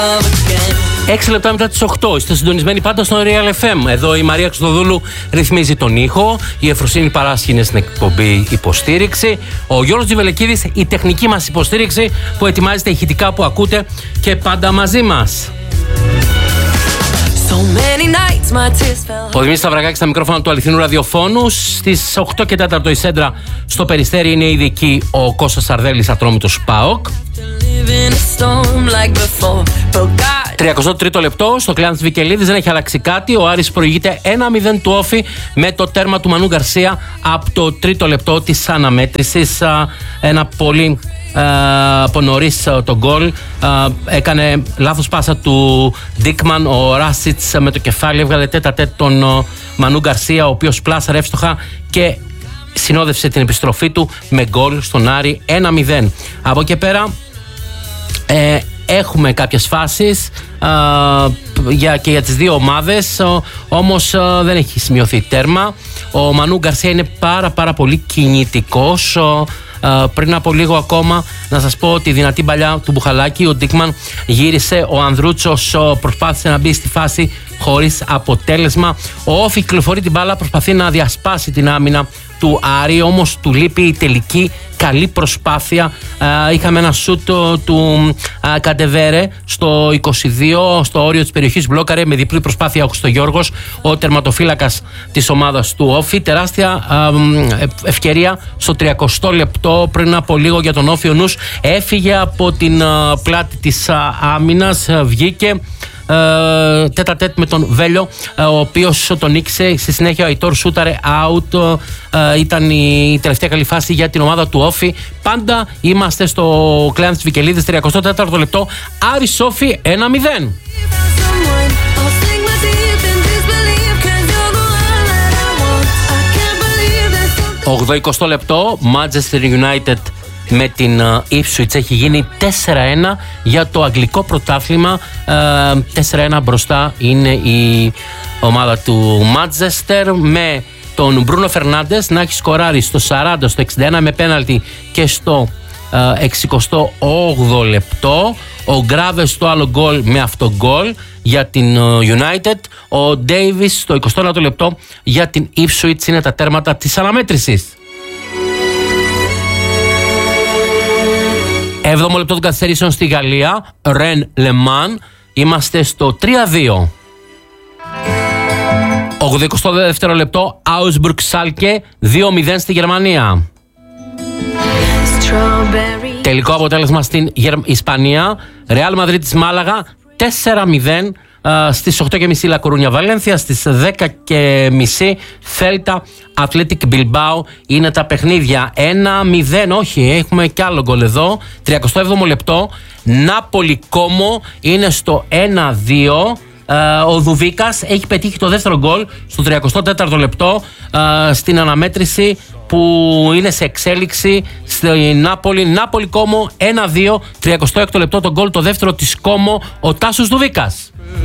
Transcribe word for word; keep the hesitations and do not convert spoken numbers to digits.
Έξι λεπτά μετά τις οκτώ. Είστε συντονισμένοι πάντα στο Real εφ εμ. Εδώ η Μαρία Χριστοδούλου ρυθμίζει τον ήχο. Η Εφροσύνη Παράσχη είναι στην εκπομπή υποστήριξη. Ο Γιώργος Τζιβελεκίδης η τεχνική μας υποστήριξη που ετοιμάζει τα ηχητικά που ακούτε και πάντα μαζί μας. Ο Δημήτρης Σταυρακάκης στα μικρόφωνα του αληθινού ραδιοφώνου. Στις οκτώ και τέσσερα η Σέντρα στο Περιστέρι είναι ήδη εκεί ο Κώστας Σαρδέλης, Ατρόμητος ΠΑΟΚ. τριακοστό τρίτο λεπτό στο κλάν της Βικελίδης, δεν έχει αλλάξει κάτι. Ο Άρης προηγείται ένα μηδέν του Όφη με το τέρμα του Μανού Γκαρσία από το τρίτο λεπτό της αναμέτρησης. Ένα πολύ από νωρίς το γκολ. Έκανε λάθος πάσα του Ντίκμαν. Ο Ράσιτς με το κεφάλι έβγαλε τέτα τέτ τον Μανού Γκαρσία, ο οποίος πλάσαρε εύστοχα και συνόδευσε την επιστροφή του με γκολ στον Άρη ένα μηδέν. Από εκεί πέρα ε, έχουμε κάποιες φάσεις α, για, και για τις δύο ομάδες, ο, όμως α, δεν έχει σημειωθεί τέρμα. Ο Μανού Γκαρσία είναι πάρα πάρα πολύ κινητικός. Ο, Uh, πριν από λίγο ακόμα να σας πω ότι η δυνατή παλιά του Μπουχαλάκη, ο Ντίκμαν γύρισε, ο Ανδρούτσος uh, προσπάθησε να μπει στη φάση χωρίς αποτέλεσμα. Ο Όφη κυκλοφορεί την μπάλα, προσπαθεί να διασπάσει την άμυνα του Άρη, όμως του λείπει η τελική καλή προσπάθεια. Uh, είχαμε ένα σούτ uh, του uh, Καντεβέρε στο είκοσι δύο, στο όριο της περιοχής, μπλόκαρε με διπλή προσπάθεια ο Χριστογιώργος, ο τερματοφύλακας της ομάδας του Όφη. Τεράστια uh, ευκαιρία στο τριακοστό λεπτό πριν από λίγο για τον Όφη. Ο νους έφυγε από την uh, πλάτη της uh, άμυνας, uh, βγήκε Uh, τέτα τέτ με τον Βέλιο, uh, ο οποίος τον νίκησε. Στη συνέχεια ο Αϊτόρ σούταρε out. Uh, ήταν η τελευταία καλή φάση για την ομάδα του Όφη. Πάντα είμαστε στο κλάν της Βικελίδης, τριακοστό τέταρτο λεπτό. Άρης Όφη ένα μηδέν. ογδοηκοστό λεπτό, Manchester United με την Ipswich έχει γίνει τέσσερα ένα για το αγγλικό πρωτάθλημα. τέσσερα ένα μπροστά είναι η ομάδα του Manchester, με τον Μπρούνο Φερνάντες να έχει σκοράρει στο σαράντα, στο εξήντα ένα με πέναλτι και στο εξηκοστό όγδοο λεπτό. Ο Γκράβες το άλλο γκολ με αυτό γκολ για την United. Ο Ντέιβις στο εικοστό ένατο λεπτό για την Ipswich. Είναι τα τέρματα της αναμέτρησης. Έβδομο λεπτό των καθυστερήσεων στη Γαλλία, Ρεν Λεμάν, είμαστε στο τρία δύο. ογδοηκοστό δεύτερο λεπτό, Augsburg Schalke δύο μηδέν στη Γερμανία. Strawberry. Τελικό αποτέλεσμα στην Ισπανία, Real Madrid της Μάλαγα τέσσερα μηδέν. Uh, στις οκτώ και μισή Λα Κορούνια Βαλένθια, στις δέκα και μισή Θέλτα Athletic Bilbao. Είναι τα παιχνίδια. ένα μηδέν, όχι, έχουμε κι άλλο γκολ εδώ. τριακοστό έβδομο λεπτό, Νάπολη Κόμο είναι στο ένα δύο. Uh, ο Δουβίκας έχει πετύχει το δεύτερο γκολ στο τριακοστό τέταρτο λεπτό uh, στην αναμέτρηση που είναι σε εξέλιξη στη Νάπολη. Νάπολη Κόμο ένα δύο, τριακοστό έκτο λεπτό το γκολ το δεύτερο της Κόμο, ο Τάσος Δουβίκας.